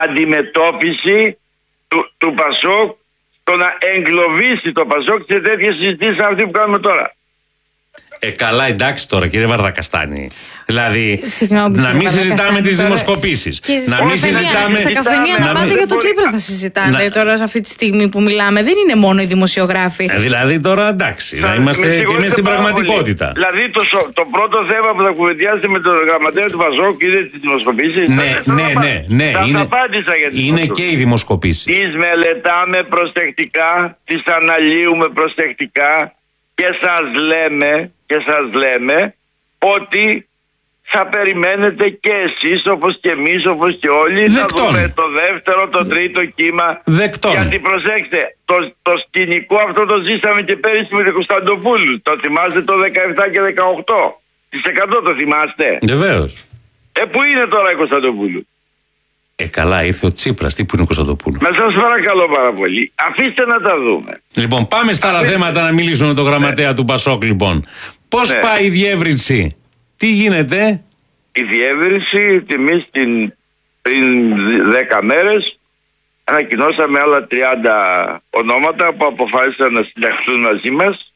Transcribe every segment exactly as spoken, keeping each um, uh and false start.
αντιμετώπιση του, του Πασόκ, το να εγκλωβίσει το Πασόκ σε τέτοιες συζητήσεις αυτή που κάνουμε τώρα. Ε, καλά, εντάξει τώρα, κύριε Βαρδακαστάνη. Δηλαδή, Συγγνώμη, να μην συζητάμε τις δημοσκοπήσεις. Να μην συζητάμε. Στα καφενεία να πάτε για το Τσίπρα θα συζητάνε να... τώρα, σε αυτή τη στιγμή που μιλάμε. Δεν είναι μόνο οι δημοσιογράφοι. Ε, δηλαδή, τώρα εντάξει, να, να είμαστε και μέσα στην πραγματικότητα. Πολύ. Δηλαδή, το, το πρώτο θέμα που θα κουβεντιάσετε με τον γραμματέα του Πασόκ είναι τις δημοσκοπήσεις. Ναι, θα, ναι, ναι, ναι. Θα είναι, απάντησα για τις είναι και οι δημοσκοπήσεις. Τις μελετάμε προσεκτικά, τις αναλύουμε προσεκτικά και σας λέμε, και σας λέμε ότι θα περιμένετε και εσείς όπως και εμείς όπως και όλοι. Δεκτών. Θα δούμε το δεύτερο, το τρίτο κύμα. Δεκτών. Γιατί προσέξτε, το, το σκηνικό αυτό το ζήσαμε και πέρυσι με τον Κωνσταντοπούλου. Το θυμάστε το δεκαεπτά και δεκαοκτώ τοις εκατό το θυμάστε? Βεβαίως. Ε, πού είναι τώρα η Κωνσταντοπούλου? Ε, καλά, ήρθε ο Τσίπρας. Τι που είναι ο Κωνσταντοπούλου? Με σας παρακαλώ πάρα πολύ. Αφήστε να τα δούμε. Λοιπόν, πάμε στα άλλα θέματα να μιλήσουμε με τον γραμματέα ναι. του Πασόκ, λοιπόν. Πώς ναι. πάει η διεύρυνση? Τι γίνεται? Η διεύρυνση, εμείς την πριν δέκα μέρες ανακοινώσαμε άλλα τριάντα ονόματα που αποφάσισαν να συνταχθούν μαζί μας.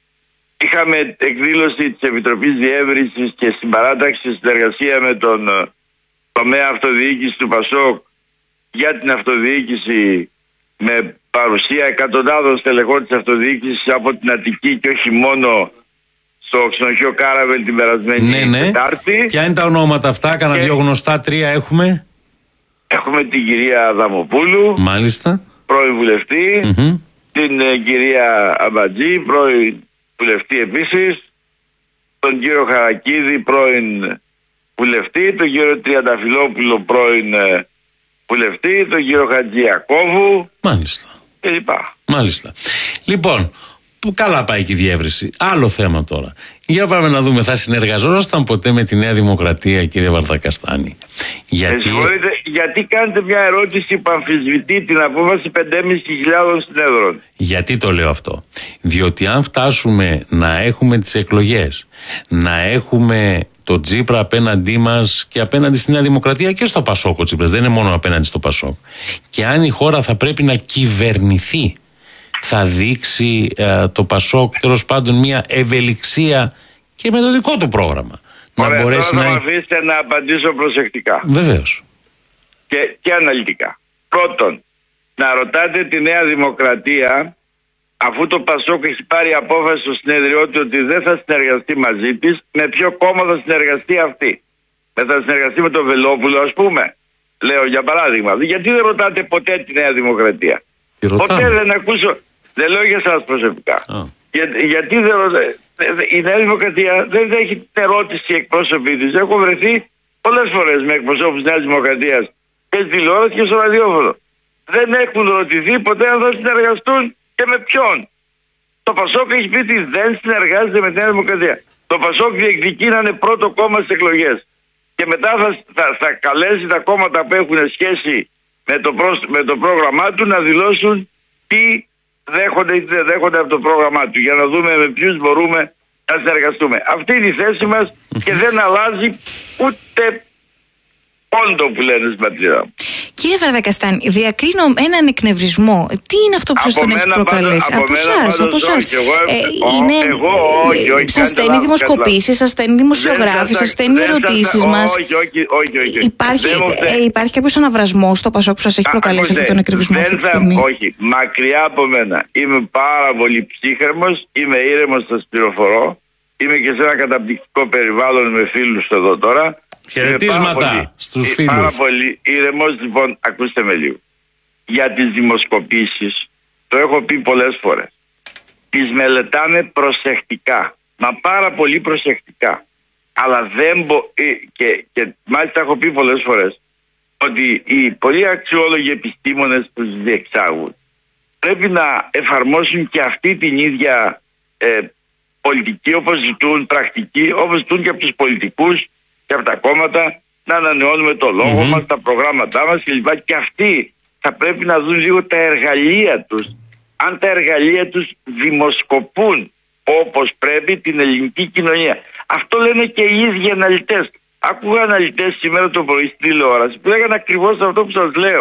Είχαμε εκδήλωση της Επιτροπής Διεύρυνσης και συμπαράταξη συνεργασία με τον τομέα αυτοδιοίκηση του Πασόκ για την αυτοδιοίκηση, με παρουσία εκατοντάδων στελεχών της αυτοδιοίκησης από την Αττική και όχι μόνο στο ξενοδοχείο Κάραβελ την περασμένη ναι, ναι. Τετάρτη. Ποια είναι τα ονόματα αυτά? Κάνα και... δύο γνωστά, τρία έχουμε. Έχουμε την κυρία Αδαμοπούλου. Μάλιστα. Πρώην βουλευτή. Mm-hmm. Την ε, κυρία Αμπατζή, πρώην βουλευτή επίσης. Τον κύριο Χαρακίδη, πρώην βουλευτή. Τον κύριο Τριανταφυλόπουλο, πρώην ε, βουλευτή. Τον κύριο Χατζιακόβου. Μάλιστα. Και λοιπά. Μάλιστα. Λοιπόν, που καλά πάει και η διεύρυνση. Άλλο θέμα τώρα. Για πάμε να δούμε, θα συνεργαζόσασταν ποτέ με τη Νέα Δημοκρατία, κύριε Βαρδακαστάνη? Γιατί... Ε, γιατί κάνετε μια ερώτηση που αμφισβητεί την απόφαση πέντε χιλιάδες πεντακόσιων συνέδρων? Γιατί το λέω αυτό? Διότι αν φτάσουμε να έχουμε τις εκλογές, να έχουμε το Τσίπρα απέναντί μας και απέναντι στη Νέα Δημοκρατία και στο Πασόκ, ο Τσίπρας δεν είναι μόνο απέναντι στο Πασόκ, και αν η χώρα θα πρέπει να κυβερνηθεί, θα δείξει ε, το Πασόκ τέλος πάντων μια ευελιξία και με το δικό του πρόγραμμα. Ωραία, να μπορέσει τώρα να... θα με αφήσετε να απαντήσω προσεκτικά. Βεβαίως. Και, και αναλυτικά. Πρώτον, να ρωτάτε τη Νέα Δημοκρατία, αφού το Πασόκ έχει πάρει απόφαση στο συνέδριό του ότι δεν θα συνεργαστεί μαζί της, με ποιο κόμμα θα συνεργαστεί αυτή? Με θα συνεργαστεί με τον Βελόπουλο, ας πούμε? Λέω για παράδειγμα. Γιατί δεν ρωτάτε ποτέ τη Νέα Δημοκρατία? Ποτέ δεν ακούσω. Δεν λέω για εσάς προσωπικά. Oh. Για, γιατί δεν ρωτάτε? Η Νέα Δημοκρατία δεν έχει την ερώτηση εκπρόσωποι της. Έχω βρεθεί πολλές φορές με εκπροσώπους της Νέας Δημοκρατίας και στη τηλεόραση και στο ραδιόφωνο. Δεν έχουν ρωτηθεί ποτέ αν θα συνεργαστούν και με ποιον. Το Πασόκ έχει πει ότι δεν συνεργάζεται με τη Νέα Δημοκρατία. Το Πασόκ διεκδικεί να είναι πρώτο κόμμα στις εκλογές. Και μετά θα, θα, θα καλέσει τα κόμματα που έχουν σχέση με το, προς, με το πρόγραμμά του να δηλώσουν τι δέχονται ή δεν δέχονται από το πρόγραμμά του, για να δούμε με ποιους μπορούμε να συνεργαστούμε. Αυτή είναι η θέση μας και δεν αλλάζει ούτε πόντο που λένε στην πατρίδα μου. Κύριε Βαρδακαστάνη, διακρίνω έναν εκνευρισμό. Τι είναι αυτό που σας τον έχει προκαλέσει? Από εσάς, από εσάς. Σας στέλνει δημοσκοπήσεις, σας στέλνει δημοσιογράφοι, σας στέλνει ερωτήσεις μας. Όχι, όχι, όχι. Υπάρχει, ε, υπάρχει κάποιος αναβρασμός στο Πασόκ που σας έχει προκαλέσει αυτόν τον εκνευρισμό αυτή τη στιγμή? Όχι, μακριά από μένα. Είμαι πάρα πολύ ψύχρεμος, είμαι ήρεμος, σας πληροφορώ. Είμαι και σε ένα καταπληκτικό περιβάλλον με φίλους εδώ τώρα. Χαιρετίσματα στους φίλους. Πάρα πολύ ήρεμος. Λοιπόν, ακούστε με λίγο. Για τις δημοσκοπήσεις, το έχω πει πολλές φορές, τις μελετάμε προσεκτικά, μα πάρα πολύ προσεκτικά. Αλλά δεν μπο... και, και μάλιστα έχω πει πολλές φορές ότι οι πολύ αξιόλογοι επιστήμονες που τις διεξάγουν πρέπει να εφαρμόσουν και αυτή την ίδια ε, πολιτική, όπως ζητούν, πρακτική, όπως ζητούν και από τους πολιτικούς και από τα κόμματα, να ανανεώνουμε το λόγο mm-hmm. μας, τα προγράμματά μας κλπ. Και αυτοί θα πρέπει να δουν λίγο τα εργαλεία τους. Αν τα εργαλεία τους δημοσκοπούν όπως πρέπει την ελληνική κοινωνία. Αυτό λένε και οι ίδιοι αναλυτές. Άκουγα αναλυτές σήμερα το πρωί στη τηλεόραση που λέγανε ακριβώς αυτό που σας λέω.